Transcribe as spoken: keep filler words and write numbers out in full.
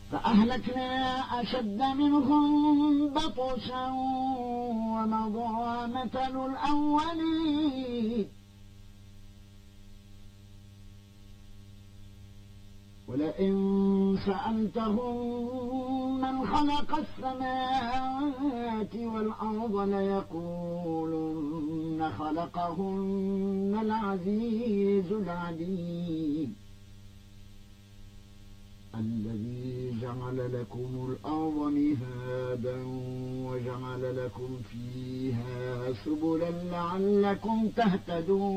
فأهلكنا أشد منهم بطشا ومضى مثل الأولين ولئن سألتهم من خلق السماوات والأرض ليقولن خلقهن العزيز العليم الذي جعل لكم الأرض مهادا وجعل لكم فيها سبلا لعلكم تهتدون